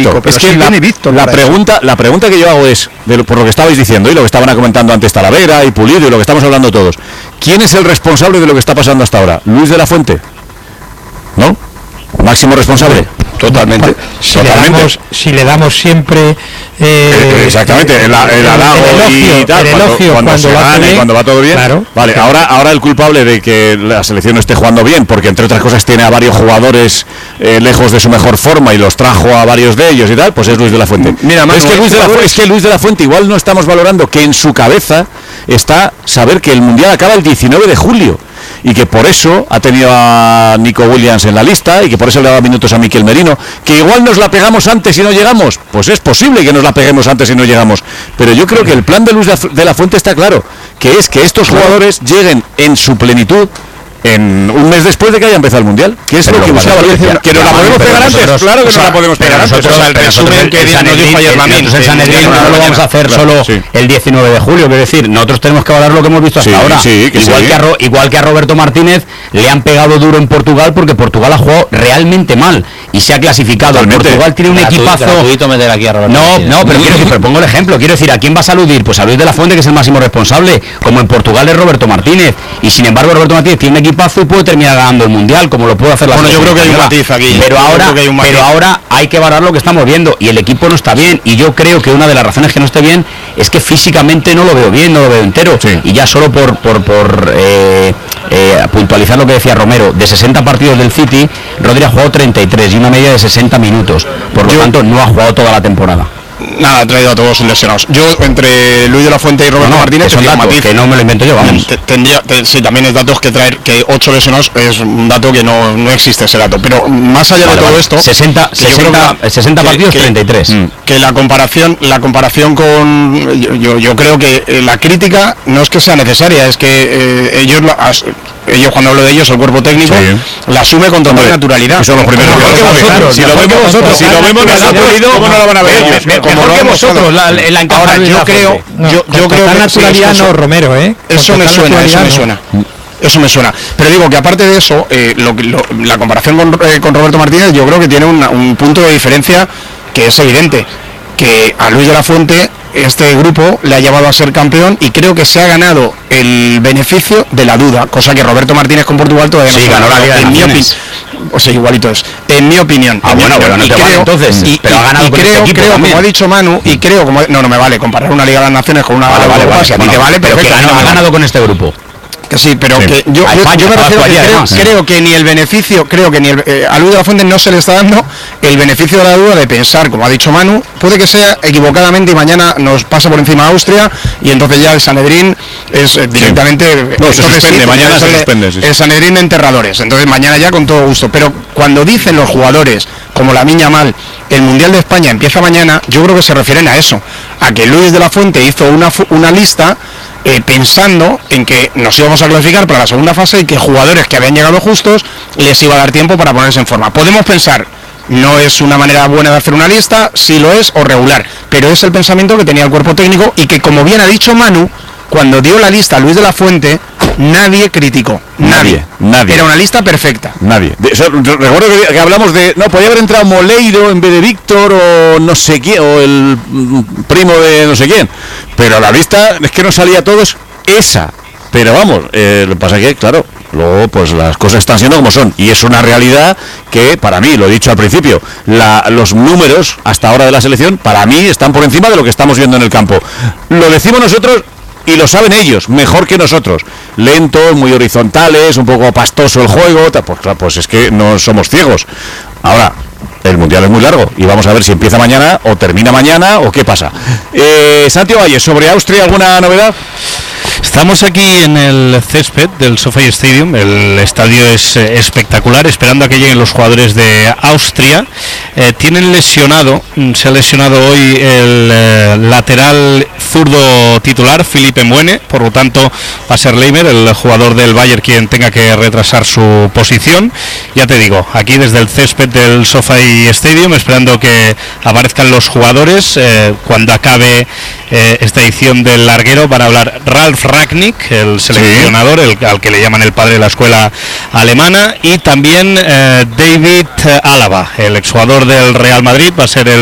Víctor, pero es que la pregunta que yo hago es, por lo que estabais diciendo y lo que estaban comentando antes Talavera y Pulido y lo que estamos hablando todos, ¿quién es el responsable de lo que está pasando hasta ahora? ¿Luis de la Fuente? ¿No? ¿Máximo responsable? Totalmente. Si le damos siempre exactamente el halago y tal, cuando se gana y cuando va todo bien, claro, vale, claro. Ahora el culpable de que la selección no esté jugando bien, porque entre otras cosas tiene a varios jugadores lejos de su mejor forma y los trajo a varios de ellos y tal, pues es Luis de la Fuente. Mira, Manu, es que Luis de la Fuente igual no estamos valorando que en su cabeza está saber que el Mundial acaba el 19 de julio y que por eso ha tenido a Nico Williams en la lista y que por eso le daba minutos a Mikel Merino, que igual nos la pegamos antes y no llegamos, pues es posible que nos la peguemos antes y no llegamos, pero yo creo que el plan de Luis de la Fuente está claro, que es que estos jugadores lleguen en su plenitud en un mes después de que haya empezado el Mundial, que es lo que buscaba Luis. Que nos la podemos pegar antes, claro que nos la podemos pegar antes. El resumen que nos dijo ayer Mamín, en Sanedrín no lo vamos a hacer solo el 19 de julio, es decir, nosotros tenemos que valorar lo que hemos visto hasta ahora. Igual que a Roberto Martínez le han pegado duro en Portugal, porque Portugal ha jugado realmente mal y se ha clasificado. Portugal tiene un equipazo. Pero pongo el ejemplo, quiero decir, ¿a quién vas a aludir? Pues a Luis de la Fuente, que es el máximo responsable, como en Portugal es Roberto Martínez, y sin embargo Roberto Martínez tiene un equipazo y puede terminar ganando el Mundial, como lo puede hacer la selección. Yo creo que hay un matiz aquí. Pero ahora hay que valorar lo que estamos viendo, y el equipo no está bien, y yo creo que una de las razones que no esté bien es que físicamente no lo veo bien, no lo veo entero. Y ya solo por puntualizar lo que decía Romero, de 60 partidos del City, Rodri ha jugado 33 y una media de 60 minutos, por lo tanto no ha jugado toda la temporada. Nada, ha traído a todos lesionados. Yo, entre Luis de la Fuente y Roberto Martínez, es un dato que no me lo invento yo, vamos. Sí, también es datos que traer, que 8 lesionados es un dato que no existe ese dato. Pero más allá de todo esto, 60 partidos, 33. Que la comparación con... Yo creo que la crítica no es que sea necesaria, es que ellos cuando hablo de ellos, el cuerpo técnico, la asume con total naturalidad. Son los primeros que si lo vemos nosotros, ¿cómo no lo van a ver ellos? Mejor que vosotros la ahora yo creo que naturalidad no, Romero, eso me suena. Pero digo que aparte de eso, la comparación con Roberto Martínez, yo creo que tiene un punto de diferencia que es evidente, que a Luis de la Fuente este grupo le ha llevado a ser campeón y creo que se ha ganado el beneficio de la duda, cosa que Roberto Martínez con Portugal todavía no se ganó la Liga de Naciones. O sea, igualito es, en mi opinión. Pero no te vale entonces. Pero ha ganado creo, como ha dicho Manu, y creo como no me vale comparar una Liga de las Naciones con una si a ti te vale, pero que ha ganado con este grupo. Que sí, pero que yo me refiero que creo que ni el beneficio, a Luis de la Fuente no se le está dando el beneficio de la duda de pensar, como ha dicho Manu, puede que sea equivocadamente y mañana nos pasa por encima Austria y entonces ya el Sanedrín es directamente... No, se suspende, mañana se suspende. El Sanedrín de enterradores, entonces mañana ya con todo gusto, pero cuando dicen los jugadores, como Lamine Yamal, el Mundial de España empieza mañana, yo creo que se refieren a eso, a que Luis de la Fuente hizo una lista pensando en que nos íbamos a clasificar para la segunda fase y que jugadores que habían llegado justos les iba a dar tiempo para ponerse en forma. Podemos pensar, no es una manera buena de hacer una lista, sí lo es, o regular, pero es el pensamiento que tenía el cuerpo técnico y que, como bien ha dicho Manu, cuando dio la lista a Luis de la Fuente, nadie criticó. Nadie. Era una lista perfecta. Nadie. Recuerdo que hablamos de... No, podía haber entrado Moleiro en vez de Víctor o no sé quién, o el primo de no sé quién. Pero la lista es que no salía a todos esa. Pero vamos, lo que pasa es que, claro, luego pues las cosas están siendo como son. Y es una realidad que, para mí, lo he dicho al principio, los números hasta ahora de la selección, para mí, están por encima de lo que estamos viendo en el campo. Lo decimos nosotros... Y lo saben ellos, mejor que nosotros. Lentos, muy horizontales, un poco pastoso el juego. Pues claro, pues es que no somos ciegos. Ahora, el Mundial es muy largo y vamos a ver si empieza mañana o termina mañana o qué pasa. Santiago Valle, sobre Austria, ¿alguna novedad? Estamos aquí en el césped del SoFi Stadium, el estadio es espectacular, esperando a que lleguen los jugadores de Austria. Se ha lesionado hoy el lateral zurdo titular, Philippe Mbuene, por lo tanto va a ser Leimer, el jugador del Bayern, quien tenga que retrasar su posición. Ya te digo, aquí desde el césped del SoFi Stadium, esperando que aparezcan los jugadores. Cuando acabe esta edición del larguero van a hablar Ralf Rangnick, el seleccionador, al que le llaman el padre de la escuela alemana, y también David Alaba, el exjugador del Real Madrid, va a ser el